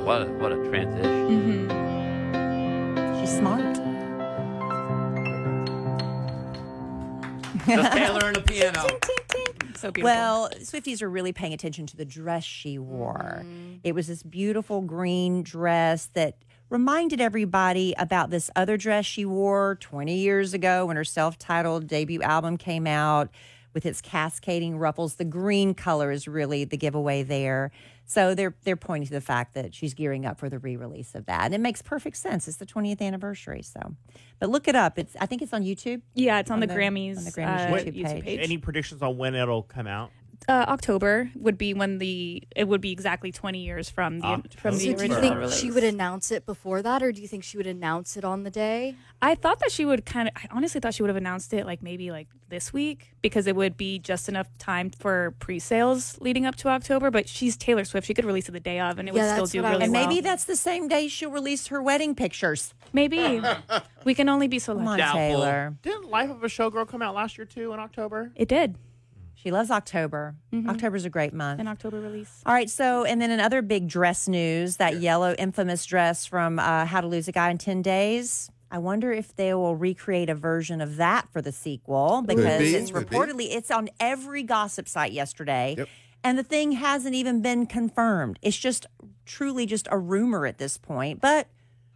what a transition. She's smart. Just Taylor and the piano. Tink, tink, tink. So beautiful. Well, Swifties are really paying attention to the dress she wore. It was this beautiful green dress that reminded everybody about this other dress she wore 20 years ago when her self-titled debut album came out with its cascading ruffles. The green color is really the giveaway there. So they're pointing to the fact that she's gearing up for the re-release of that. And it makes perfect sense. It's the 20th anniversary. So, but look it up. I think it's on YouTube. Yeah, it's on the Grammys, on the Grammys YouTube page. Any predictions on when it'll come out? October would be when it would be exactly 20 years from the October. So do you original think release. she would announce it before that, or do you think she would announce it on the day? I thought that she would I honestly thought she would have announced it maybe this week, because it would be just enough time for pre-sales leading up to October. But she's Taylor Swift; she could release it the day of, and it would still that's do what I really was- well. And maybe that's the same day she'll release her wedding pictures. Maybe we can only be so Come on, lucky. Doubtful. Taylor. Didn't Life of a Showgirl come out last year too in October? It did She loves October. October's a great month. an October release. All right, so, and then another big dress news, that yellow infamous dress from How to Lose a Guy in 10 Days. I wonder if they will recreate a version of that for the sequel, because be, it's could be. reportedly, it's on every gossip site yesterday. Yep. And the thing hasn't even been confirmed. It's just truly just a rumor at this point. But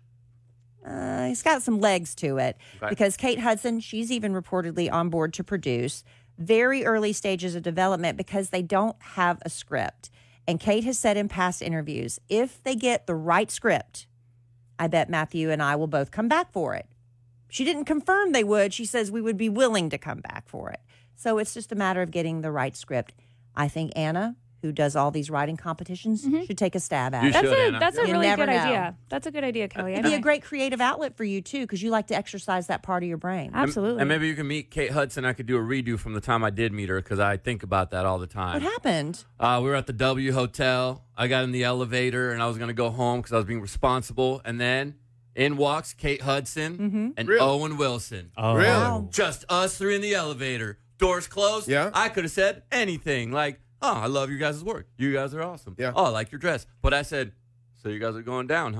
it's got some legs to it, because Kate Hudson, she's even reportedly on board to produce. Very early stages of development, because they don't have a script. And Kate has said in past interviews, if they get the right script, I bet Matthew and I will both come back for it. She didn't confirm they would. She says we would be willing to come back for it. So it's just a matter of getting the right script. I think Anna, who does all these writing competitions, should take a stab at You it. should. Anna. That's a You really never good know. idea. That's a good idea, Kelly. It'd be a great creative outlet for you, too, because you like to exercise that part of your brain. Absolutely. And maybe you can meet Kate Hudson. I could do a redo from the time I did meet her, because I think about that all the time. What happened? We were at the W Hotel. I got in the elevator, and I was going to go home because I was being responsible. And then in walks Kate Hudson and Really? Owen Wilson. Oh, Really? Wow. Just us three in the elevator. Doors closed. Yeah. I could have said anything like, oh, I love you guys' work. You guys are awesome. Yeah. Oh, I like your dress. But I said, so you guys are going down,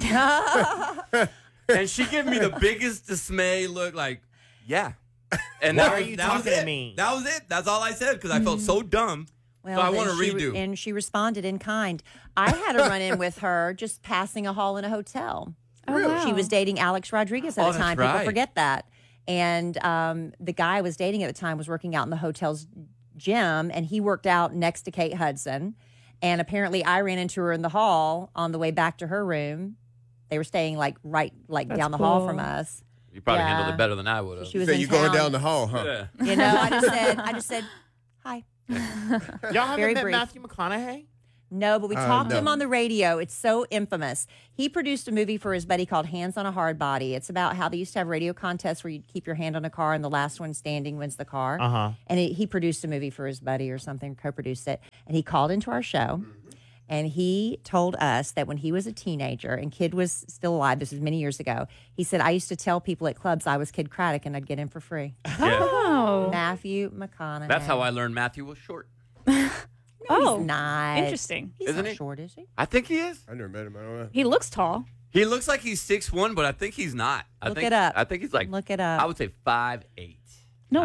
huh? And she gave me the biggest dismay look, like, yeah. And Why that are was- you that was talking to it. me? That was it. That's all I said, because I felt so dumb. Well, so I then want to redo. And she responded in kind. I had a run-in with her just passing a hall in a hotel. Oh, wow. She was dating Alex Rodriguez at Oh, the that's time. right. People forget that. And the guy I was dating at the time was working out in the hotel's gym, and he worked out next to Kate Hudson. And apparently I ran into her in the hall on the way back to her room. They were staying down the hall cool. from us. You probably Yeah. handled it better than I would have. She was So in you town. going down the hall, huh? Yeah. You know, I just said, hi. Y'all haven't Very met brief. Matthew McConaughey? No, but we talked to no. him on the radio. It's so infamous. He produced a movie for his buddy called Hands on a Hard Body. It's about how they used to have radio contests where you'd keep your hand on a car and the last one standing wins the car. Uh-huh. And he produced a movie for his buddy or something, co-produced it. And he called into our show. And he told us that when he was a teenager and Kid was still alive, this was many years ago, he said, I used to tell people at clubs I was Kid Craddock and I'd get in for free. Oh. Matthew McConaughey. That's how I learned Matthew was short. Oh. He's not. Interesting. He's Isn't not he? short, is he? I think he is. I never met him. I don't know. He looks tall. He looks like he's 6'1", but I think he's not. Look it up. I think he's like, Look it up. I would say 5'8".